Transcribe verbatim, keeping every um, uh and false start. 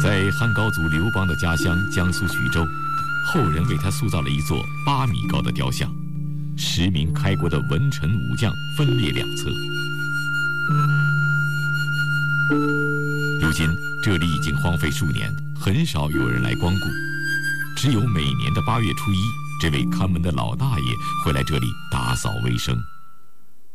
在汉高祖刘邦的家乡江苏徐州，后人为他塑造了一座八米高的雕像，十名开国的文臣武将分列两侧。如今这里已经荒废数年，很少有人来光顾，只有每年的八月初一，这位看门的老大爷会来这里打扫卫生。